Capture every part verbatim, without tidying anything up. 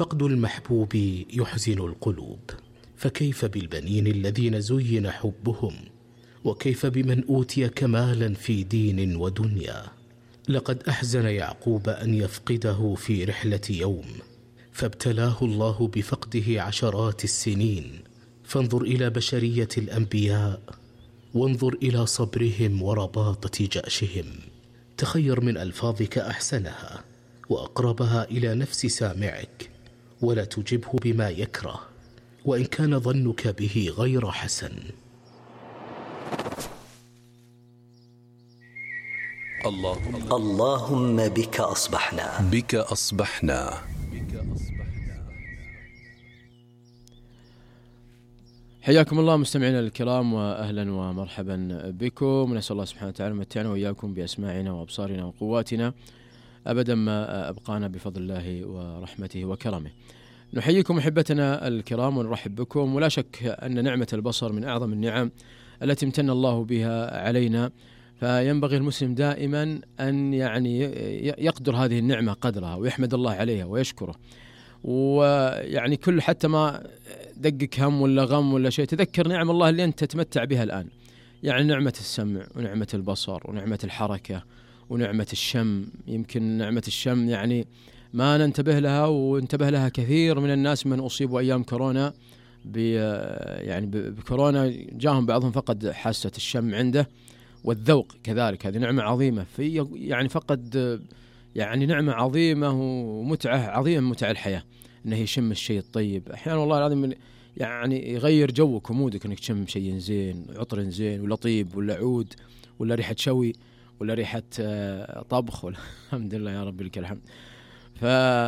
فقد المحبوب يحزن القلوب، فكيف بالبنين الذين زين حبهم، وكيف بمن أوتي كمالا في دين ودنيا. لقد أحزن يعقوب أن يفقده في رحلة يوم، فابتلاه الله بفقده عشرات السنين. فانظر إلى بشرية الأنبياء، وانظر إلى صبرهم ورباطة جأشهم. تخير من ألفاظك أحسنها وأقربها إلى نفس سامعك، ولا تجبه بما يكره وإن كان ظنك به غير حسن. اللهم, اللهم بك أصبحنا بك أصبحنا حياكم الله مستمعينا الكرام، وأهلا ومرحبا بكم. نسأل الله سبحانه وتعالى متعنا وإياكم بأسماعنا وأبصارنا وقواتنا أبدا ما أبقانا بفضل الله ورحمته وكرمه. نحييكم أحبتنا الكرام ونرحب بكم. ولا شك أن نعمة البصر من أعظم النعم التي امتن الله بها علينا، فينبغي المسلم دائما أن يعني يقدر هذه النعمة قدرها ويحمد الله عليها ويشكره. ويعني كل حتى ما دقك هم ولا غم ولا شيء، تذكر نعم الله اللي أنت تتمتع بها الآن، يعني نعمة السمع ونعمة البصر ونعمة الحركة ونعمة الشم. يمكن نعمة الشم يعني ما ننتبه لها، وانتبه لها كثير من الناس من أصيبوا أيام كورونا يعني بكورونا، جاهم بعضهم فقد حاسة الشم عنده، والذوق كذلك. هذه نعمة عظيمة في يعني فقد يعني نعمة عظيمة ومتعة عظيمة، متع الحياة انه يشم الشيء الطيب. احيانا والله العظيم يعني يغير جوك ومودك انك تشم شيء زين، عطر زين ولا طيب ولا عود ولا ريحة شوي ولا ريحة طبخ ولا الحمد لله يا رب لك الحمد. ف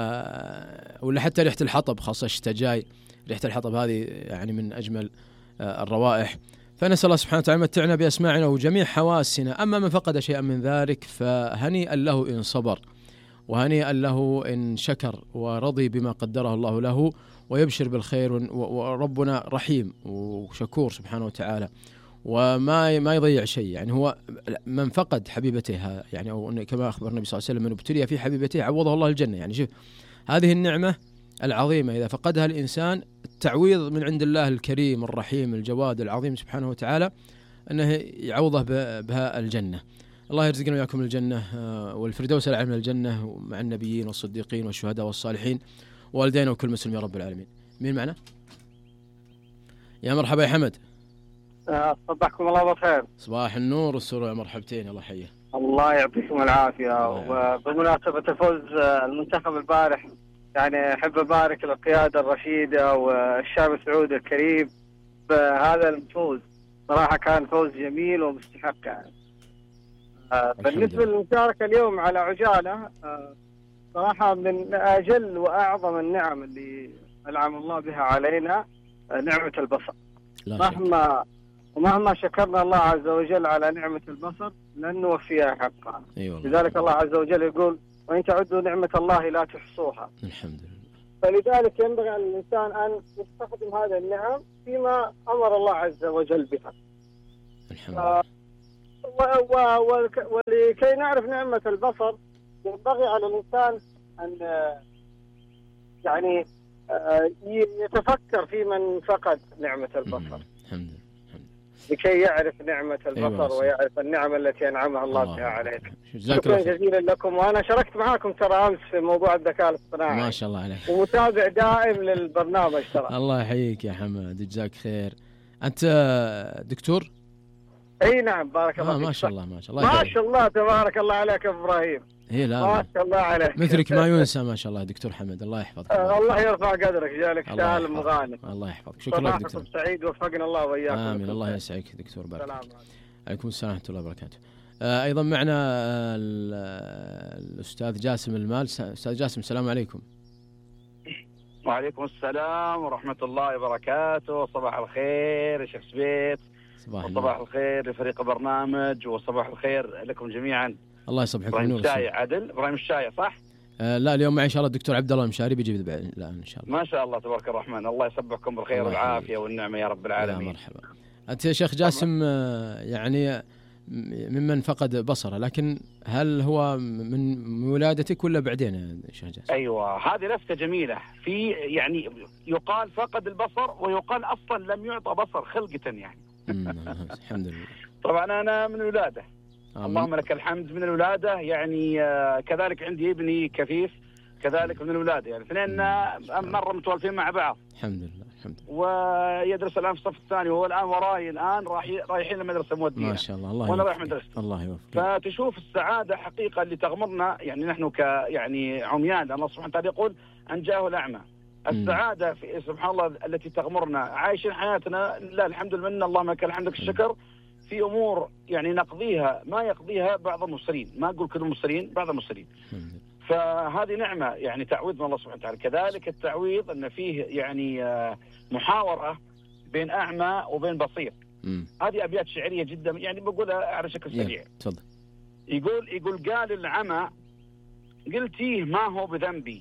ولا حتى ريحة الحطب، خاصة الشتاء جاي، ريحة الحطب هذه يعني من أجمل الروائح. فنسأل الله سبحانه وتعالى متعنا بأسماعنا وجميع حواسنا. أما من فقد شيئا من ذلك فهنيئا له إن صبر، وهنيئا له إن شكر ورضي بما قدره الله له، ويبشر بالخير. وربنا رحيم وشكور سبحانه وتعالى، وما ما يضيع شيء. يعني هو من فقد حبيبته يعني، أو كما أخبر النبي صلى الله عليه وسلم من ابتلي في حبيبته عوضه الله الجنة. يعني شوف هذه النعمة العظيمة إذا فقدها الإنسان، التعويض من عند الله الكريم الرحيم الجواد العظيم سبحانه وتعالى أنه يعوضه بها الجنة. الله يرزقنا وياكم الجنة والفردوس الأعلى من الجنة مع النبيين والصديقين والشهداء والصالحين والدينا وكل مسلم يا رب العالمين. مين معنا؟ يا مرحبا يا حمد. صبحكم الله بالخير. صباح النور والسرور يا مرحبتين، الله يحييه. الله يعطيكم العافية. وبمناسبة فوز المنتخب البارح، يعني أحب أبارك للقيادة الرشيدة والشعب السعودي الكريم بهذا الفوز. صراحة كان فوز جميل ومستحق. يعني بالنسبة للمشاركة اليوم على عجالة، صراحة من أجل وأعظم النعم اللي أنعم الله بها علينا نعمة البصر. مهما ومهما شكرنا الله عز وجل على نعمة البصر لن نوفيها حقها. أيوة. لذلك الله عز وجل يقول وإن تعدوا نعمة الله لا تحصوها. الحمد لله. فلذلك ينبغي على الإنسان أن يستخدم هذه النعم فيما أمر الله عز وجل بها. الحمد لله. ولكي نعرف نعمة البصر ينبغي على الإنسان أن يعني يتفكر في من فقد نعمة البصر. الحمد لله. لكي يعرف نعمة البصر. أيوة، ويعرف النعمة التي أنعمها الله, الله بها عليك. شكرا جزيلا لكم. وأنا شاركت معاكم ترى أمس في موضوع الذكاء الاصطناعي. ما شاء الله عليك. ومتابع دائم للبرنامج ترى. الله يحييك يا حمد، جزاك خير. أنت دكتور؟ أي نعم بارك الله آه فيك. ما شاء الله ما شاء الله. ما شاء الله تبارك الله عليك يا إبراهيم. هي لا ما شاء الله عليك. مثلك ما ينسى ما شاء الله دكتور حمد، الله يحفظك. آه الله يرفع قدرك، جالك سالم وغانم. الله يحفظك. شكرا لك دكتور. سعيد وفقنا الله وإياكم. آمين. الله يسعدك دكتور. بارك الله. عليكم السلام ورحمة الله وبركاته. آه أيضا معنا الأستاذ جاسم المال. أستاذ جاسم السلام عليكم. وعليكم السلام ورحمة الله وبركاته. صباح الخير يا شيخ سبيت. صباح, صباح الخير لفريق البرنامج، وصباح الخير لكم جميعا. الله يصبحكم إبراهيم نور. الشاي عدل إبراهيم الشاي صح؟ آه لا اليوم معي إن شاء الله الدكتور عبد الله المشاري بيجي الآن إن شاء الله. ما شاء الله تبارك الرحمن. الله يصبحكم بالخير والعافية والنعمة يا رب العالمين. يا مرحبا. أنت يا شيخ جاسم آه يعني ممن فقد بصره، لكن هل هو من ولادتك ولا بعدين يا شيخ جاسم؟ ايوه هذه لفتة جميلة. في يعني يقال فقد البصر ويقال اصلا لم يعطى بصر خلقة يعني. الحمد لله. طبعا انا من الولادة. اللهم لك الحمد من الولادة يعني. كذلك عندي ابني كفيف كذلك من الولادة يعني، اثنين مرة متوالفين مع بعض. الحمد لله الحمد لله. ويدرس الآن في الصف الثاني، وهو الآن وراي الآن راح رايحين المدرسة مودينا. ما شاء الله. الله وأنا رايح مدرسة. الله يوفقك. فتشوف السعادة حقيقة اللي تغمرنا يعني نحن ك يعني عميان. الله سبحانه وتعالى يقول أن جاءه الأعمى. السعادة في سبحان الله التي تغمرنا، عايشين حياتنا لا الحمد لله، من اللهم لك الحمد الشكر في أمور يعني نقضيها ما يقضيها بعض المسلمين، ما أقول كل المسلمين، بعض المسلمين. فهذه نعمة يعني تعويض من الله سبحانه وتعالى. كذلك التعويض أن فيه يعني محاورة بين أعمى وبين بصير. مم. هذه أبيات شعرية جدا يعني بقولها على شكل سريع. تفضل. يقول يقول قال العمى قلتيه ما هو بذنبي،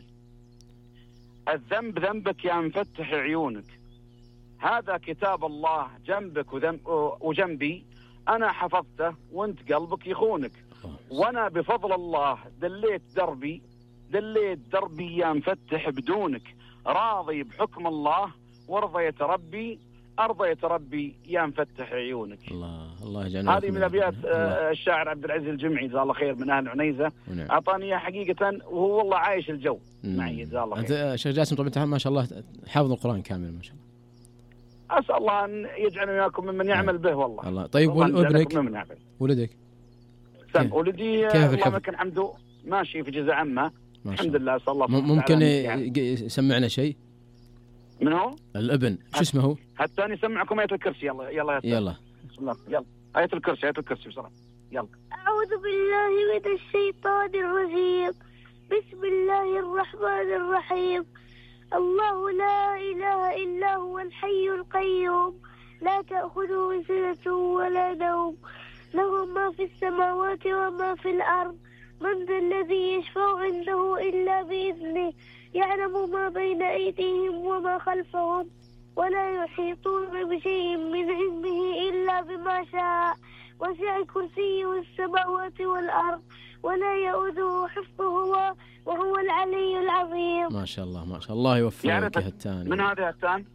الذنب ذنبك يا مفتح عيونك، هذا كتاب الله جنبك وجنبي، أنا حفظته وانت قلبك يخونك، وانا بفضل الله دليت دربي دليت دربي يا مفتح بدونك، راضي بحكم الله ورضيت ربي ارضيت ربي يا مفتح عيونك. الله الله يجعلنا. هذه من ابيات الشاعر عبد العزيز الجمعي جزاه الله خير من اهل عنيزه. اعطاني حقيقه وهو والله عايش الجو معي جزاه الله خير. انت شيخ جاسم طبعا انت ما شاء الله حافظ القران كامل ما شاء الله. اسال الله ان يجعلنا وياكم ممن يعمل به والله. الله. طيب وابنك ولدك سم ولدي اللهم لك الحمد ماشي في جزء عامة الحمد لله. صلى الله ممكن يسمعنا شيء من هو الابن شو اسمه هو؟ حتى نسمعكم آية الكرسي. يلا يلا يلا بسم الله يلا آية الكرسي آية الكرسي بسرعة يلا. أعوذ بالله من الشيطان الرجيم، بسم الله الرحمن الرحيم. الله لا إله إلا هو الحي القيوم، لا تأخذه سنة ولا نوم، له ما في السماوات وما في الأرض، من ذا الذي يشفع عنده إلا بإذنه، يعلم ما بين أيديهم وما خلفهم، ولا يحيطون بشيء من علمه إلا بما شاء، وسع كرسيه السماوات والأرض ولا يؤوده حفظهما وهو العلي العظيم. ما شاء الله ما شاء الله يوفقك يا هتان. من هذا هتان؟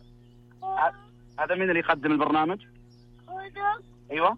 هذا مين اللي يقدم البرنامج؟ هذا ايوه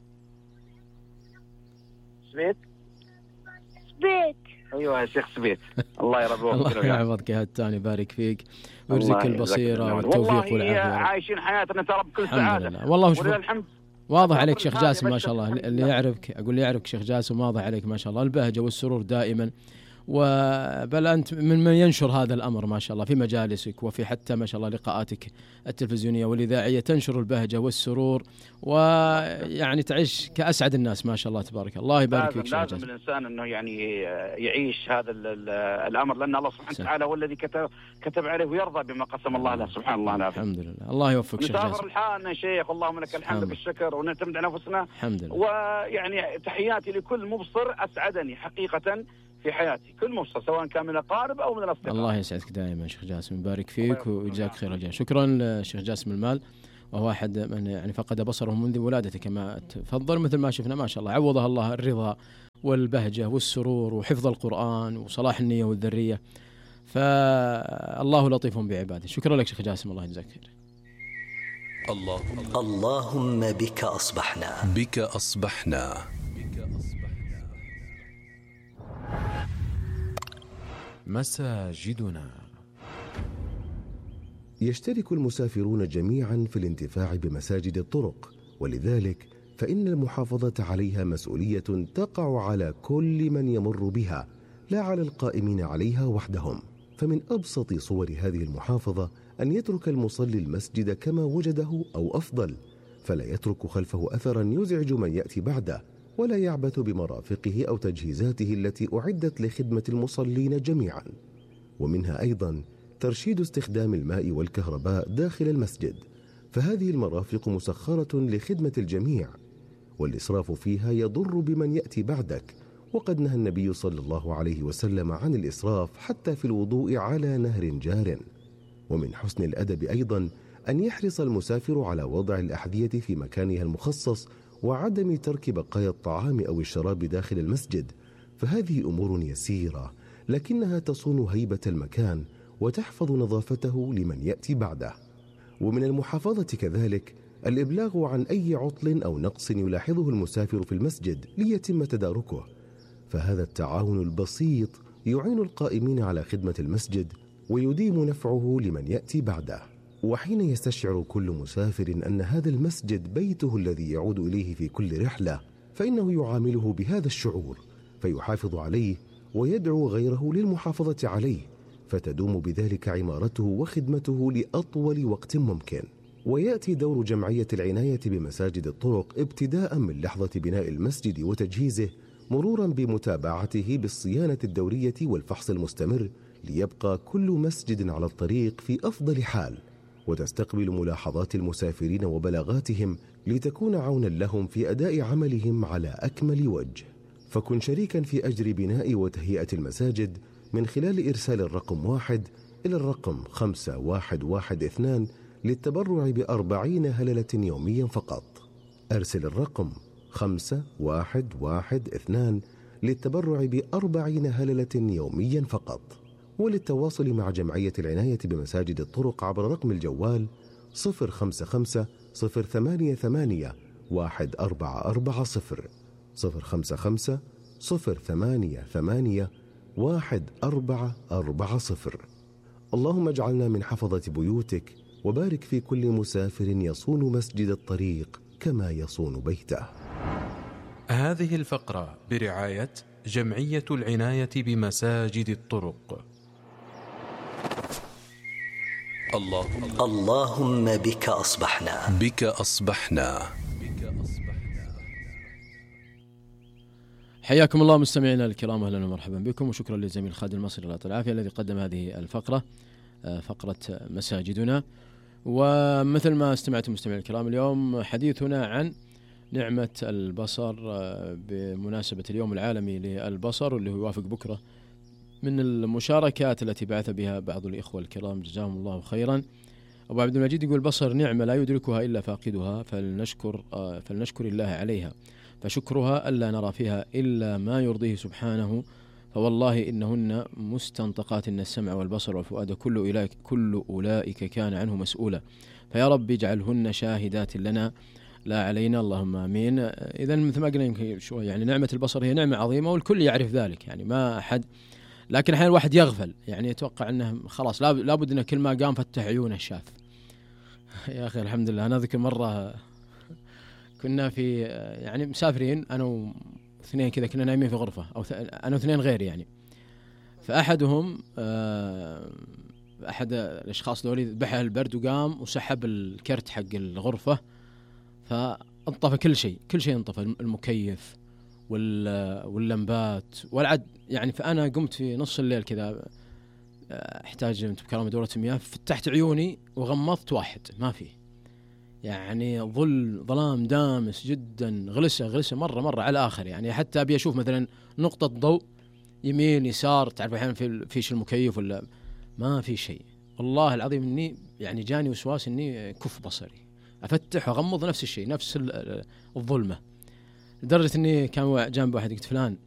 سبيت سبيت ايوه يا شيخ سبيت. الله يرضى الله يحفظك يا هتان، يبارك فيك ويرزقك البصيره والتوفيق والعافيه. عايشين حياتنا ترى بكل سعاده والله. شوف واضح عليك شيخ جاسم ما شاء الله، اللي يعرفك اقول اللي يعرفك شيخ جاسم واضح عليك ما شاء الله البهجه والسرور دائما، وبل أنت من من ينشر هذا الأمر ما شاء الله في مجالسك وفي حتى ما شاء الله لقاءاتك التلفزيونية والإذاعية، تنشر البهجة والسرور ويعني تعيش كأسعد الناس ما شاء الله تبارك الله. يبارك فيك. لازم, لازم الإنسان أنه يعني يعيش هذا الأمر، لأن الله سبحانه وتعالى هو الذي كتب كتب عليه ويرضى بما قسم الله له سبحان الله العافية. الحمد لله. الله يوفقك شيخ جاسم. نسافر الحال يا شيخ اللهم لك الحمد بالشكر ونعتمد على أنفسنا الحمد لله. ويعني تحياتي لكل مبصر أسعدني حقيقة في حياتي، كل مبصر سواء كان من الأقارب أو من الأصدقاء. الله يسعدك دائما شيخ جاسم، يبارك فيك ويجزاك خير الجزاء. شكرا شيخ جاسم المال، وهو أحد من يعني فقد بصره منذ ولادته كما تفضل مثل ما شفنا ما شاء الله، عوضها الله الرضا والبهجة والسرور وحفظ القرآن وصلاح النية والذرية، فالله لطيف بعباده. شكرا لك شيخ جاسم، الله يجزاك خير. اللهم اللهم بك أصبحنا بك أصبحنا مساجدنا. يشترك المسافرون جميعا في الانتفاع بمساجد الطرق، ولذلك فإن المحافظة عليها مسؤولية تقع على كل من يمر بها، لا على القائمين عليها وحدهم. فمن أبسط صور هذه المحافظة أن يترك المصلي المسجد كما وجده أو أفضل، فلا يترك خلفه أثرا يزعج من يأتي بعده، ولا يعبث بمرافقه أو تجهيزاته التي أعدت لخدمة المصلين جميعا. ومنها أيضا ترشيد استخدام الماء والكهرباء داخل المسجد، فهذه المرافق مسخرة لخدمة الجميع، والإسراف فيها يضر بمن يأتي بعدك، وقد نهى النبي صلى الله عليه وسلم عن الإسراف حتى في الوضوء على نهر جار. ومن حسن الأدب أيضا أن يحرص المسافر على وضع الأحذية في مكانها المخصص وعدم ترك بقايا الطعام أو الشراب داخل المسجد، فهذه أمور يسيرة لكنها تصون هيبة المكان وتحفظ نظافته لمن يأتي بعده. ومن المحافظة كذلك الإبلاغ عن أي عطل أو نقص يلاحظه المسافر في المسجد ليتم تداركه، فهذا التعاون البسيط يعين القائمين على خدمة المسجد ويديم نفعه لمن يأتي بعده. وحين يستشعر كل مسافر أن هذا المسجد بيته الذي يعود إليه في كل رحلة، فإنه يعامله بهذا الشعور فيحافظ عليه ويدعو غيره للمحافظة عليه، فتدوم بذلك عمارته وخدمته لأطول وقت ممكن. ويأتي دور جمعية العناية بمساجد الطرق ابتداء من لحظة بناء المسجد وتجهيزه، مرورا بمتابعته بالصيانة الدورية والفحص المستمر، ليبقى كل مسجد على الطريق في أفضل حال، وتستقبل ملاحظات المسافرين وبلاغاتهم لتكون عونا لهم في أداء عملهم على أكمل وجه. فكن شريكا في أجر بناء وتهيئة المساجد من خلال إرسال الرقم واحد إلى الرقم خمسة واحد واحد اثنان للتبرع بأربعين هللة يوميا فقط. أرسل الرقم خمسة واحد واحد اثنان للتبرع بأربعين هللة يوميا فقط. وللتواصل مع جمعية العناية بمساجد الطرق عبر رقم الجوال صفر خمسة خمسة صفر ثمانية ثمانية واحد أربعة أربعة صفر صفر خمسة خمسة صفر ثمانية ثمانية واحد أربعة أربعة صفر. اللهم اجعلنا من حفظة بيوتك، وبارك في كل مسافر يصون مسجد الطريق كما يصون بيته. هذه الفقرة برعاية جمعية العناية بمساجد الطرق. اللهم, اللهم بك أصبحنا بك أصبحنا. حياكم الله مستمعينا الكرام، أهلا ومرحبا بكم، وشكرا للزميل خالد المصري الله العافية الذي قدم هذه الفقرة، فقرة مساجدنا. ومثل ما استمعتم مستمعي الكرام، اليوم حديثنا عن نعمة البصر بمناسبة اليوم العالمي للبصر، واللي هو يوافق بكرة. من المشاركات التي بعث بها بعض الإخوة الكرام جزاهم الله خيرا، أبو عبد المجيد يقول: البصر نعمة لا يدركها إلا فاقدها، فلنشكر, فلنشكر الله عليها، فشكرها ألا نرى فيها إلا ما يرضيه سبحانه، فوالله إنهن مستنطقات السمع والبصر والفؤاد، كل أولئك, كل أولئك كان عنه مسؤولا، فيا رب اجعلهن شاهدات لنا لا علينا، اللهم آمين. إذن مثل ما قلنا يمكن شوي، يعني نعمة البصر هي نعمة عظيمة والكل يعرف ذلك، يعني ما أحد، لكن أحيانا الواحد يغفل، يعني يتوقع أنه خلاص لابد أنه كل ما قام فتح عيونه شاف. يا أخي الحمد لله. أنا ذكر مرة كنا في يعني مسافرين أنا واثنين كذا، كنا نايمين في غرفة، أو أنا واثنين غير يعني، فأحدهم أحد الأشخاص دولي ذبحه البرد وقام وسحب الكرت حق الغرفة، فانطفى كل شيء كل شيء انطفى، المكيف واللمبات والعد يعني. فأنا قمت في نص الليل كذا احتاج بكرامة دورة مياه، فتحت عيوني وغمضت واحد ما فيه، يعني ظل ظلام دامس جدا، غلسة غلسة مرة مرة على آخر، يعني حتى أبي أشوف مثلا نقطة ضوء يمين يسار، تعرف أحيانا في فيش المكيف ولا ما في شيء. والله العظيم إني يعني جاني وسواس إني كف بصري، أفتح وأغمض نفس الشيء، نفس الظلمة، لدرجة إني كان جنب واحد قلت: فلان